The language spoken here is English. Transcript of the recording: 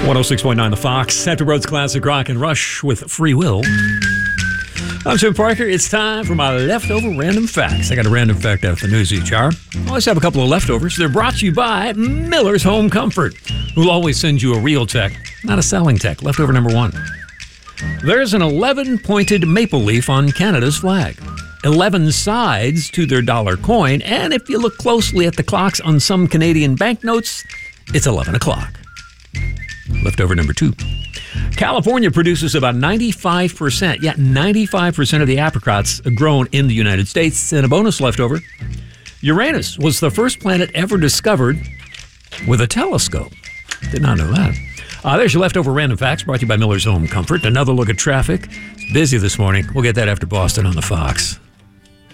106.9 The Fox. After Road's classic rock and Rush with Free Will. I'm Jim Parker. It's time for my leftover random facts. I got a random fact out of the news each hour. I always have a couple of leftovers. They're brought to you by Miller's Home Comfort, who'll always send you a real tech, not a selling tech. Leftover number one. There's an 11-pointed maple leaf on Canada's flag. 11 sides to their dollar coin, and if you look closely at the clocks on some Canadian banknotes, it's 11 o'clock. Leftover number two. California produces about 95% of the apricots grown in the United States. And a bonus leftover, Uranus was the first planet ever discovered with a telescope. Did not know that. There's your leftover random facts brought to you by Miller's Home Comfort. Another look at traffic. It's busy this morning. We'll get that after Boston on the Fox.